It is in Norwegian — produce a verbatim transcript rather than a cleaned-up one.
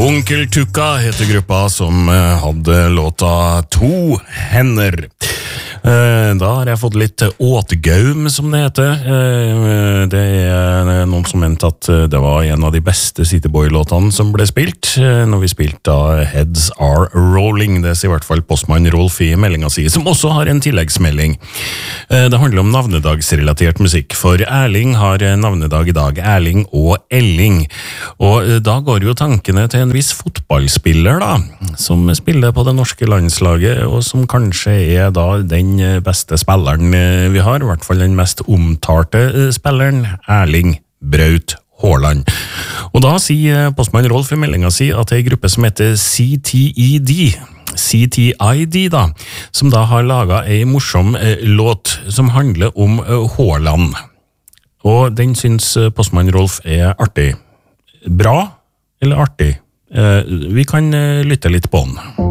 Onkel Tukka heter gruppa som hadde låta To hender. Da har jeg fått litt åtgaum, som det heter. Det er noen som mente at det var en av de beste Cityboy-låtene som ble spilt, når vi spilte da Heads Are Rolling. Det sier i hvert fall postmann Rolf i meldinga si, som også har en tilleggsmelding. Det handler om navnedagsrelatert musikk, for Erling har navnedag i dag, Erling og Elling. Og da går jo tankene til en viss fotballspiller da, som spiller på det norske landslaget, og som kanskje er da den beste spilleren vi har, i hvert fall den mest omtalte spilleren, Erling Braut Haaland. Og da sier postmann Rolf i meldinga si at det er en gruppe som heter C T I D, C T I D da, som da har laget en morsom låt som handler om Haaland. Og den synes postmann Rolf er artig. Bra eller artig? Vi kan lytte litt på den.